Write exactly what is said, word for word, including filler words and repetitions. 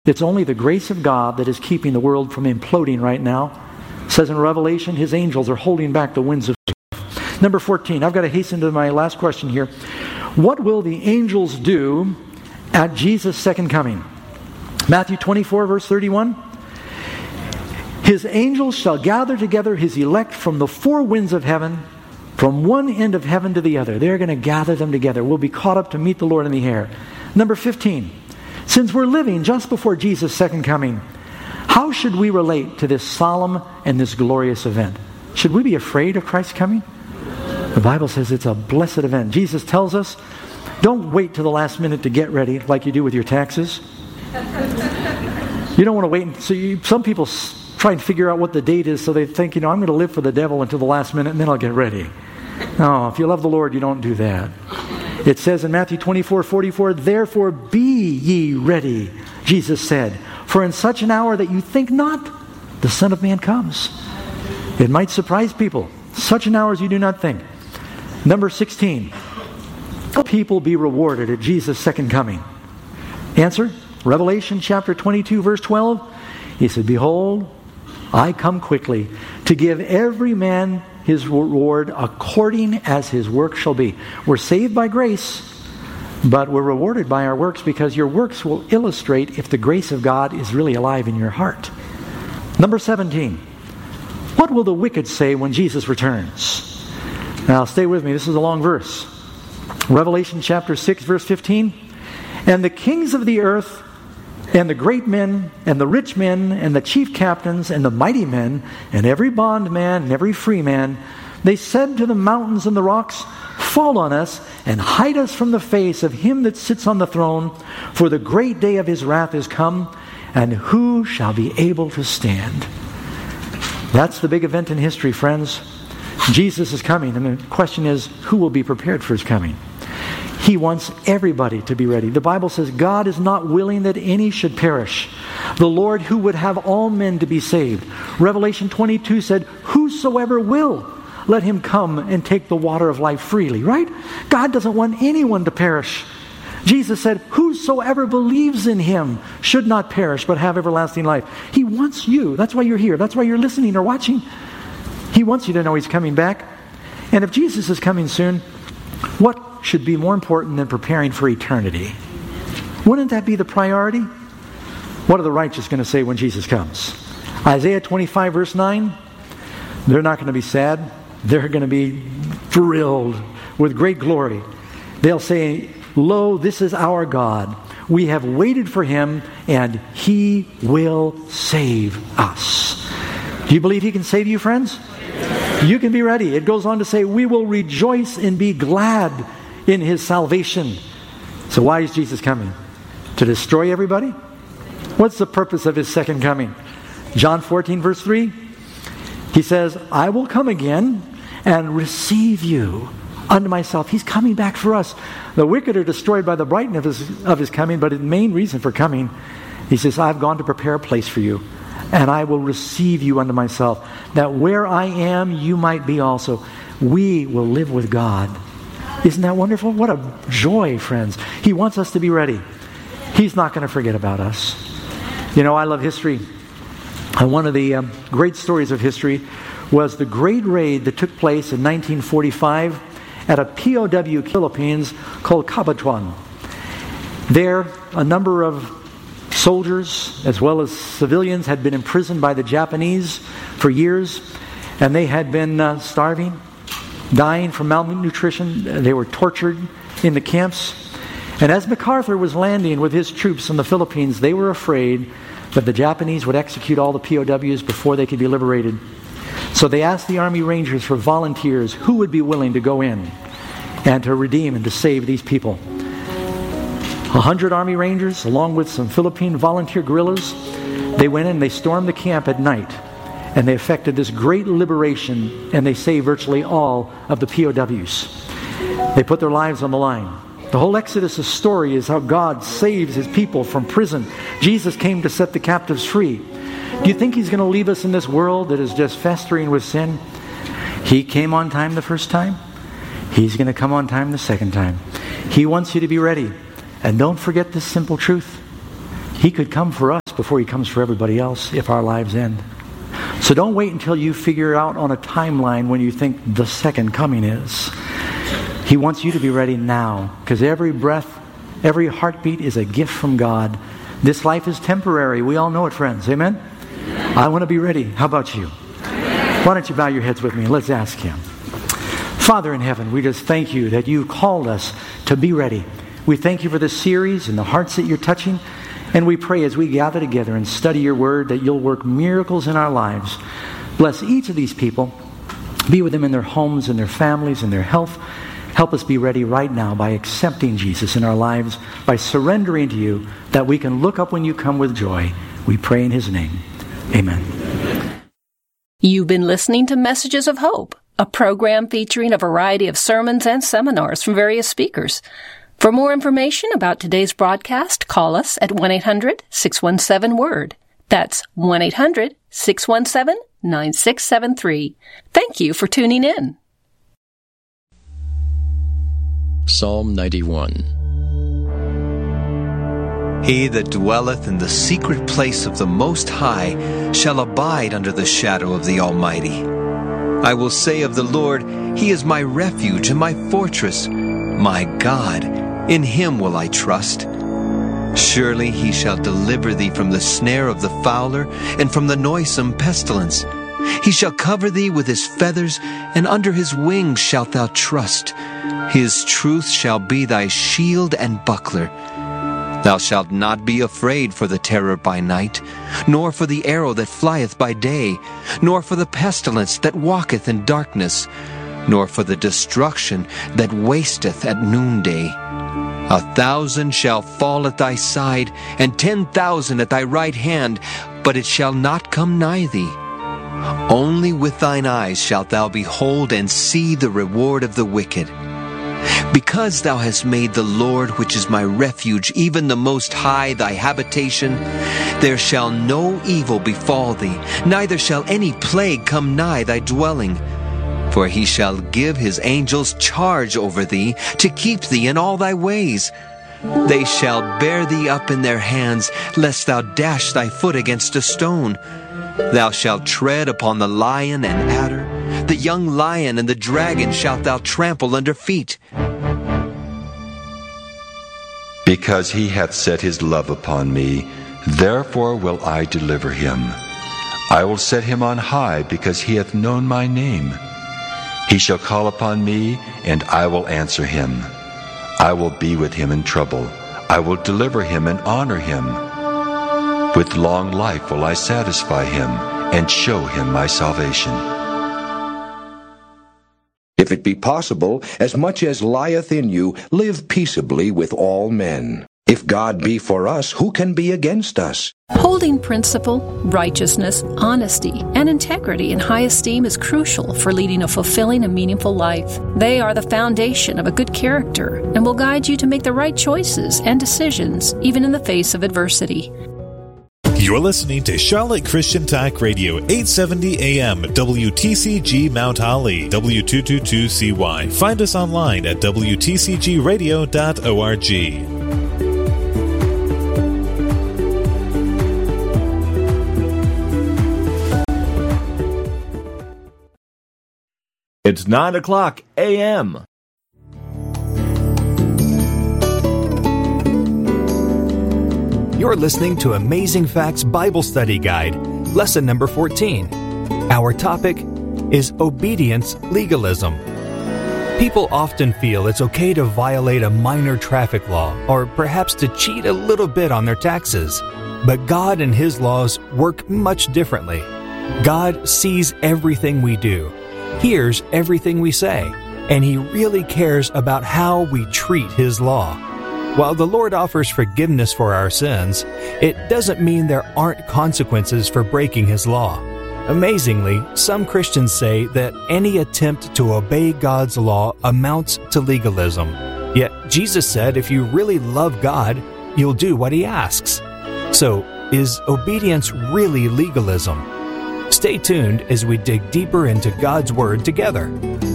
It's only the grace of God that is keeping the world from imploding right now. It says in Revelation, his angels are holding back the winds of strife. Number fourteen, I've got to hasten to my last question here. What will the angels do at Jesus' second coming? Matthew twenty-four, verse thirty-one. His angels shall gather together his elect from the four winds of heaven, from one end of heaven to the other. They're going to gather them together. We'll be caught up to meet the Lord in the air. Number fifteen. Since we're living just before Jesus' second coming, how should we relate to this solemn and this glorious event? Should we be afraid of Christ's coming? The Bible says it's a blessed event. Jesus tells us, don't wait till the last minute to get ready like you do with your taxes. You don't want to wait. So you, some people try and figure out what the date is so they think, you know, I'm going to live for the devil until the last minute and then I'll get ready. No, if you love the Lord, you don't do that. It says in Matthew twenty-four, forty-four, therefore be ye ready, Jesus said, for in such an hour that you think not, the Son of Man comes. It might surprise people. Such an hour as you do not think. Number sixteen. Will people be rewarded at Jesus' second coming? Answer, Revelation chapter twenty-two, verse twelve. He said, behold, I come quickly to give every man his reward according as his work shall be. We're saved by grace, but we're rewarded by our works because your works will illustrate if the grace of God is really alive in your heart. Number seventeen. What will the wicked say when Jesus returns? Now stay with me. This is a long verse. Revelation chapter six, verse fifteen. And the kings of the earth and the great men, and the rich men, and the chief captains, and the mighty men, and every bondman, and every free man, they said to the mountains and the rocks, fall on us, and hide us from the face of him that sits on the throne, for the great day of his wrath is come, and who shall be able to stand? That's the big event in history, friends. Jesus is coming, and the question is, who will be prepared for his coming? He wants everybody to be ready. The Bible says God is not willing that any should perish. The Lord who would have all men to be saved. Revelation twenty-two said, whosoever will, let him come and take the water of life freely, right? God doesn't want anyone to perish. Jesus said, whosoever believes in him should not perish but have everlasting life. He wants you. That's why you're here. That's why you're listening or watching. He wants you to know he's coming back. And if Jesus is coming soon, what should be more important than preparing for eternity? Wouldn't that be the priority? What are the righteous going to say when Jesus comes? Isaiah twenty-five, verse nine. They're not going to be sad. They're going to be thrilled with great glory. They'll say, lo, this is our God. We have waited for him, and he will save us. Do you believe he can save you, friends? You can be ready. It goes on to say, we will rejoice and be glad in his salvation. So why is Jesus coming? To destroy everybody? What's the purpose of his second coming? John fourteen, verse three. He says, I will come again and receive you unto myself. He's coming back for us. The wicked are destroyed by the brightness of his, of his coming, but the main reason for coming, he says, I've gone to prepare a place for you, and I will receive you unto myself, that where I am, you might be also. We will live with God. Isn't that wonderful? What a joy, friends. He wants us to be ready. He's not going to forget about us. You know, I love history. And one of the um, great stories of history was the great raid that took place in nineteen forty-five at a P O W Philippines called Cabanatuan. There, a number of soldiers as well as civilians had been imprisoned by the Japanese for years, and they had been uh, starving, dying from malnutrition. They were tortured in the camps. And as MacArthur was landing with his troops in the Philippines, they were afraid that the Japanese would execute all the P O Ws before they could be liberated. So they asked the Army Rangers for volunteers who would be willing to go in and to redeem and to save these people. A hundred Army Rangers, along with some Philippine volunteer guerrillas, they went in, they stormed the camp at night, and they effected this great liberation, and they saved virtually all of the P O Ws. They put their lives on the line. The whole Exodus story is how God saves his people from prison. Jesus came to set the captives free. Do you think he's going to leave us in this world that is just festering with sin? He came on time the first time. He's going to come on time the second time. He wants you to be ready. And don't forget this simple truth. He could come for us before He comes for everybody else if our lives end. So don't wait until you figure out on a timeline when you think the second coming is. He wants you to be ready now, because every breath, every heartbeat is a gift from God. This life is temporary. We all know it, friends. Amen? I want to be ready. How about you? Why don't you bow your heads with me and let's ask Him. Father in heaven, we just thank You that You called us to be ready. We thank You for this series and the hearts that You're touching. And we pray as we gather together and study Your Word that You'll work miracles in our lives. Bless each of these people. Be with them in their homes and their families and their health. Help us be ready right now by accepting Jesus in our lives, by surrendering to You, that we can look up when You come with joy. We pray in His name. Amen. You've been listening to Messages of Hope, a program featuring a variety of sermons and seminars from various speakers. For more information about today's broadcast, call us at one eight hundred six one seven word. That's one eight hundred six one seven nine six seven three. Thank you for tuning in. Psalm ninety-one. He that dwelleth in the secret place of the Most High shall abide under the shadow of the Almighty. I will say of the Lord, He is my refuge and my fortress, my God, in Him will I trust. Surely He shall deliver thee from the snare of the fowler and from the noisome pestilence. He shall cover thee with His feathers, and under His wings shalt thou trust. His truth shall be thy shield and buckler. Thou shalt not be afraid for the terror by night, nor for the arrow that flieth by day, nor for the pestilence that walketh in darkness, nor for the destruction that wasteth at noonday. A thousand shall fall at thy side, and ten thousand at thy right hand, but it shall not come nigh thee. Only with thine eyes shalt thou behold and see the reward of the wicked. Because thou hast made the Lord, which is my refuge, even the Most High, thy habitation, there shall no evil befall thee, neither shall any plague come nigh thy dwelling. For He shall give His angels charge over thee, to keep thee in all thy ways. They shall bear thee up in their hands, lest thou dash thy foot against a stone. Thou shalt tread upon the lion and adder, the young lion and the dragon shalt thou trample under feet. Because He hath set His love upon me, therefore will I deliver him. I will set him on high, because he hath known my name. He shall call upon me, and I will answer him. I will be with him in trouble. I will deliver him and honor him. With long life will I satisfy him, and show him my salvation. If it be possible, as much as lieth in you, live peaceably with all men. If God be for us, who can be against us? Holding principle, righteousness, honesty, and integrity in high esteem is crucial for leading a fulfilling and meaningful life. They are the foundation of a good character and will guide you to make the right choices and decisions, even in the face of adversity. You're listening to Charlotte Christian Talk Radio, eight seventy A M, W T C G Mount Holly, W two twenty-two C Y. Find us online at W T C G radio dot org. It's nine o'clock A M You're listening to Amazing Facts Bible Study Guide, lesson number fourteen. Our topic is obedience legalism. People often feel it's okay to violate a minor traffic law or perhaps to cheat a little bit on their taxes. But God and His laws work much differently. God sees everything we do, hears everything we say, and He really cares about how we treat His law. While the Lord offers forgiveness for our sins, it doesn't mean there aren't consequences for breaking His law. Amazingly, some Christians say that any attempt to obey God's law amounts to legalism. Yet Jesus said if you really love God, you'll do what He asks. So, is obedience really legalism? Stay tuned as we dig deeper into God's Word together.